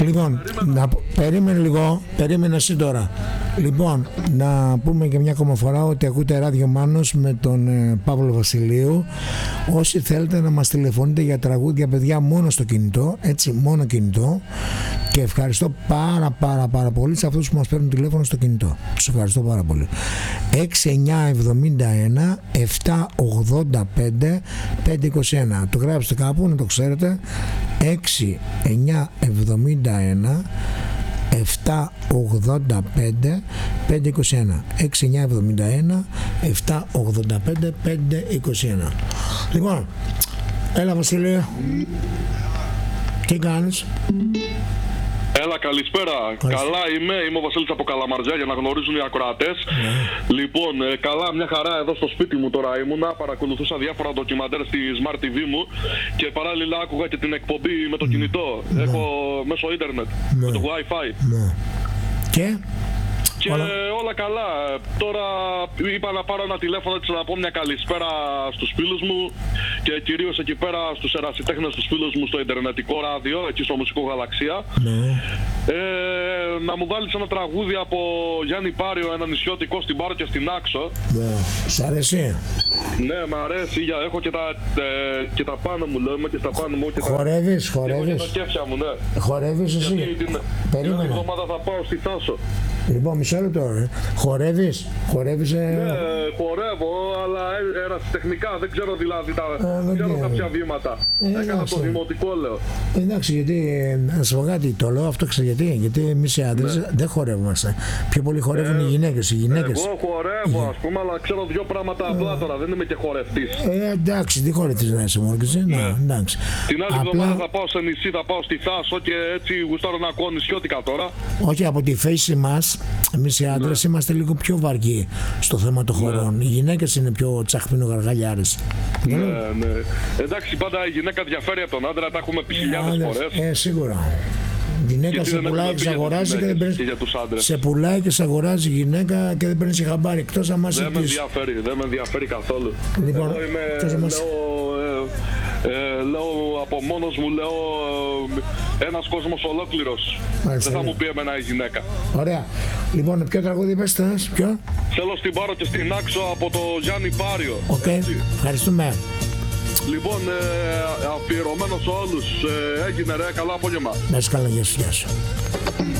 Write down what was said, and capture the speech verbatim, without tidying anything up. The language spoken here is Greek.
Λοιπόν, να, περίμενε λίγο, περίμενε εσύ τώρα. Λοιπόν, να πούμε και μια ακόμα φορά ότι ακούτε Ράδιο Μάνος με τον ε, Παύλο Βασιλείου. Όσοι θέλετε να μας τηλεφωνείτε για τραγούδια, παιδιά, μόνο στο κινητό, έτσι, μόνο κινητό. Και ευχαριστώ πάρα πάρα πάρα πολύ σε αυτούς που μας παίρνουν τηλέφωνο στο κινητό. Τους ευχαριστώ πάρα πολύ. έξι εννιά εβδομήντα ένα επτακόσια ογδόντα πέντε πεντακόσια είκοσι ένα. Το γράψτε κάπου να το ξέρετε. έξι εννιά εβδομήντα ένα επτακόσια ογδόντα πέντε πεντακόσια είκοσι ένα. έξι εννιά εβδομήντα ένα επτακόσια ογδόντα πέντε πεντακόσια είκοσι ένα. Λοιπόν, έλα Βασίλειο. Τι κάνεις? Έλα, καλησπέρα. Καλώς. Καλά είμαι, είμαι ο Βασίλης από Καλαμαριά για να γνωρίζουν οι ακροατές. Ναι. Λοιπόν, ε, καλά, μια χαρά εδώ στο σπίτι μου τώρα ήμουνα. Παρακολουθούσα διάφορα ντοκιμαντέρ στη Smart τι βι μου και παράλληλα άκουγα και την εκπομπή με το κινητό. Ναι. Έχω μέσω ίντερνετ, Ναι. με το Wi-Fi. Ναι. Και? Και όλα... όλα καλά. Τώρα είπα να πάρω ένα τηλέφωνο έτσι να πω μια καλησπέρα στους φίλους μου και κυρίως εκεί πέρα στους ερασιτέχνες, τους φίλους μου στο Ιντερνετικό ράδιο, εκεί στο Μουσικό Γαλαξία. Ναι. Ε, να μου βάλεις ένα τραγούδι από Γιάννη Πάριο, ένα νησιώτικο στην Πάρο και στην Άξο. Ναι. Σ' αρέσει? Ναι, μ' αρέσει, για, έχω και τα, ε, και τα πάνω μου, λέμε, και στα πάνω μου. Και Χορεύεις, τα, χορεύεις. Έχω και τα κέφια μου, ναι. Χορεύεις εσύ? Γιατί την, την άλλη εβδομάδα θα πάω στη Θάσο. Λοιπόν, μισό λεπτό, ρε. Χορεύεις, χορεύεις. Ε... Ναι, χορεύω, αλλά ερασιτεχνικά, δεν ξέρω δηλαδή τα, Ε, δεν ξέρω δεν κάποια βήματα. Ε, Έκανα εντάξει. το δημοτικό, λέω. Εντάξει, γιατί να σου πω κάτι, το λέω αυτό, ξέρετε γιατί, γιατί εμείς οι άντρες Ναι. δεν χορεύομαστε. Πιο πολύ χορεύουν Ε, οι γυναίκες. Οι γυναίκες. Εγώ χορεύω, ας πούμε, αλλά ξέρω δύο πράγματα απλά τώρα, δεν είμαι και χορευτής. Ε, εντάξει, τι χορευτής να είσαι, Μόρκης. Ναι, εντάξει. Την άλλη Απλά, εβδομάδα θα πάω σε νησί, θα πάω στη Θάσο και έτσι γουστάρω να ακούω νησιώτικα τώρα. όχι από τη φέση μας, εμείς οι άντρες είμαστε λίγο πιο βαριοί στο θέμα των χορών. Οι γυναίκες είναι πιο τσαχπινογαργαλιάρες. Ναι, ναι. Εντάξει, πάντα η γυναίκα διαφέρει από τον άντρα, τα έχουμε πει χιλιάδες Άντρες, φορές. Ε, σίγουρα. Η γυναίκα Γιατί σε δεν πουλάει έχουμε και πει σε για τις αγοράζει και δεν γυναίκες παίρνεις. και για τους άντρες. Σε πουλάει και σε αγοράζει η γυναίκα και δεν παίρνεις χαμπάρι. Εκτός αν μας Δεν με πεις. ενδιαφέρει, δεν με ενδιαφέρει καθόλου. Λοιπόν, Εγώ είμαι, εκτός αν μας- λέω, ε, ε, λέω από μόνος μου, λέω ε, ένας κόσμος ολόκληρος. Μάλιστα, Δεν θα ναι. μου πει εμένα η γυναίκα. Ωραία. Λοιπόν, ποιο τραγούδι πες τώρα, ποιο? Θέλω στην Πάρο και στην Άξο από το Γιάννη Πάριο. Οκ, Έτσι. ευχαριστούμε. Λοιπόν, ε, αφιερωμένο σε όλους. Ε, έγινε ρε, καλό απόγευμα. Να είσαι καλά, γεια σου, γεια σου.